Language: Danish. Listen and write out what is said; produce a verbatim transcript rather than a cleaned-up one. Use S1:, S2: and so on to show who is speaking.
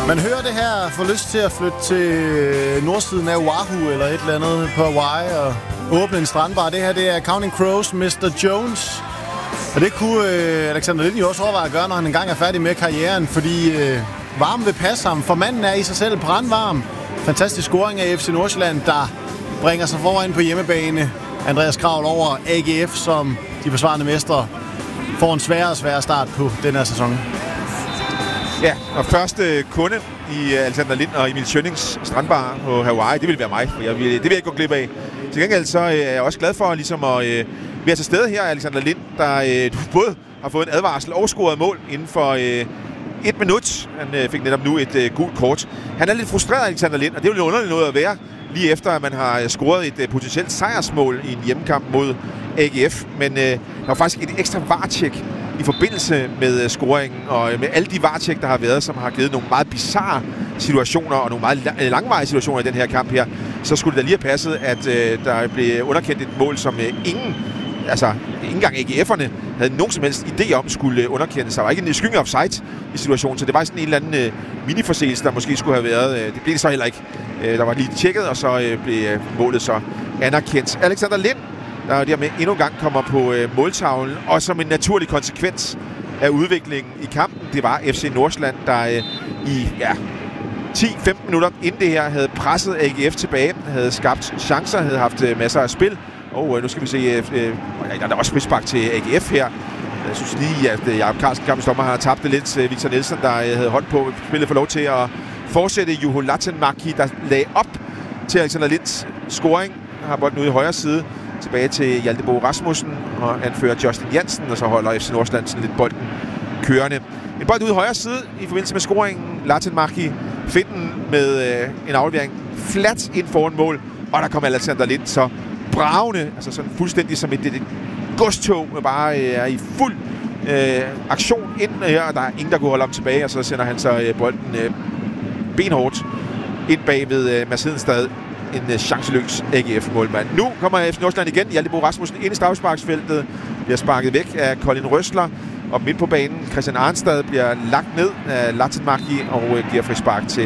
S1: Man hører det her, får lyst til at flytte til nordsiden af Oahu eller et eller andet på Hawaii og åbne en strandbar. Det her, det er Counting Crows, mister Jones. Og det kunne øh, Alexander Lind jo også overveje at gøre, når han engang er færdig med karrieren, fordi øh, varmen vil passe ham, for manden er i sig selv brandvarm. Fantastisk scoring af F C Nordsjælland, der bringer sig foran på hjemmebane. Andreas Kravl over A G F, som de forsvarende mestre får en sværere og sværere start på den her sæson.
S2: Ja, og første kunde i Alexander Lind og Emil Schønnings strandbar på Hawaii, det vil være mig, for jeg vil, det vil jeg ikke gå glip af. Til gengæld så er jeg også glad for ligesom at øh, være til stede her, Alexander Lind, der øh, både har fået en advarsel og scoret mål inden for øh, et minut. Han øh, fik netop nu et øh, gult kort. Han er lidt frustreret, Alexander Lind, og det er jo lidt underligt noget at være, lige efter at man har scoret et øh, potentielt sejrsmål i en hjemmekamp mod A G F. Men øh, der var faktisk et ekstra VAR-tjek i forbindelse med scoringen, og med alle de VAR-tjek, der har været, som har givet nogle meget bizarre situationer og nogle meget langvarige situationer i den her kamp her, så skulle det da lige have passet, at øh, der blev underkendt et mål, som øh, ingen, altså ikke engang A G F'erne havde nogen som helst idé om skulle underkendes. Der var ikke en skygge offside i situationen, så det var sådan en eller anden øh, mini-forseelse, der måske skulle have været. Øh, det blev det så heller ikke. Øh, der var lige tjekket, og så øh, blev øh, målet så anerkendt. Alexander Lind, der dermed endnu en gang kommer på øh, måltavlen, og som en naturlig konsekvens af udviklingen i kampen, det var F C Nordsjælland, der øh, i ja, ti til femten minutter inden det her havde presset A G F tilbage, havde skabt chancer, havde haft øh, masser af spil. Og øh, nu skal vi se, øh, øh, der er også frispark til A G F her. Jeg synes lige, at øh, Jakob Carlsen, kampens dommer, har tabt det lidt. Victor Nielsen, der øh, havde holdt på spillet, for lov til at fortsætte. Juho Latenmäki, der lagde op til Alexander Linds scoring, har bolden ude i højre side. Tilbage til Hjalte Bo Rasmussen og anfører Justin Jansen, og så holder F C Nordsjælland sådan lidt bolden kørende. En bold ude i højre side i forbindelse med scoringen. Latenmäki finder den med øh, en aflevering flat ind foran mål, og der kommer Alexander Lind så bravende, altså sådan fuldstændig som et, et, et godstog, bare øh, er i fuld øh, aktion ind her, og der er ingen, der kunne holde ham tilbage, og så sender han så øh, bolden øh, benhårdt ind bag ved øh, Mads Hedenstad. En chanceløs A G F-målmand. Nu kommer F C Nordsjælland igen. Hjalte Bo Rasmussen ind i straffesparksfeltet. Bliver sparket væk af Colin Røsler. Og midt på banen, Christian Arnstad bliver lagt ned af Latenmäki og giver frispark til